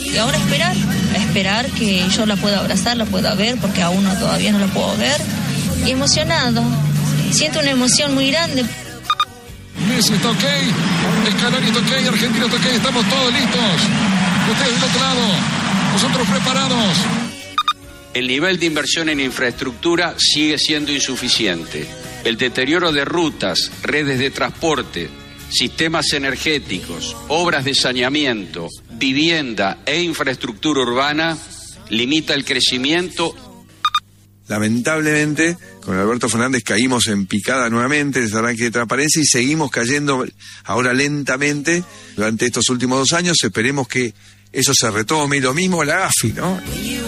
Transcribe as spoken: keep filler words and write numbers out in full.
Y ahora esperar, esperar que yo la pueda abrazar, la pueda ver, porque aún no, todavía no la puedo ver. Y emocionado, siento una emoción muy grande. Messi está ok, Scaloni está ok, Argentina está ok, estamos todos listos. Ustedes del otro lado, nosotros preparados. El nivel de inversión en infraestructura sigue siendo insuficiente. El deterioro de rutas, redes de transporte, sistemas energéticos, obras de saneamiento, vivienda e infraestructura urbana limita el crecimiento. Lamentablemente, con Alberto Fernández caímos en picada nuevamente, desde arranque de transparencia, y seguimos cayendo ahora lentamente durante estos últimos dos años. Esperemos que eso se retome. Y lo mismo la A F I, ¿no?